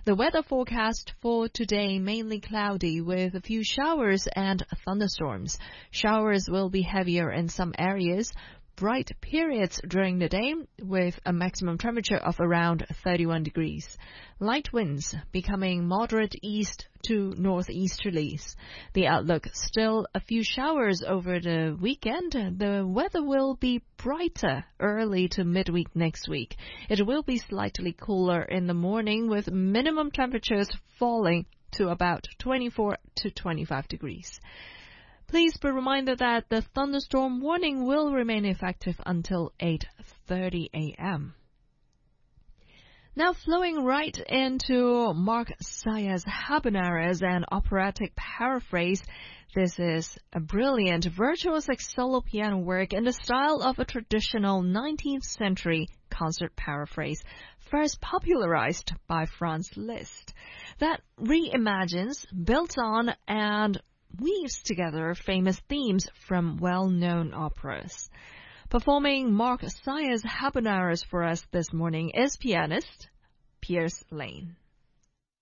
The weather forecast for today mainly cloudy with a few showers and thunderstorms. Showers will be heavier in some areas. Bright periods during the day with a maximum temperature of around 31 degrees. Light winds becoming moderate east to northeasterlies. The outlook still a few showers over the weekend. The weather will be brighter early to midweek next week. It will be slightly cooler in the morning with minimum temperatures falling to about 24 to 25 degrees. Please be reminded that the thunderstorm warning will remain effective until 8:30 a.m. Now flowing right into Mark Sayers' Habaneras and operatic paraphrase. This is a brilliant virtuosic solo piano work in the style of a traditional 19th century concert paraphrase, first popularized by Franz Liszt, that reimagines, builds on, and weaves together famous themes from well-known operas. Performing Mark Sayers' Habaneras for us this morning is pianist Piers Lane.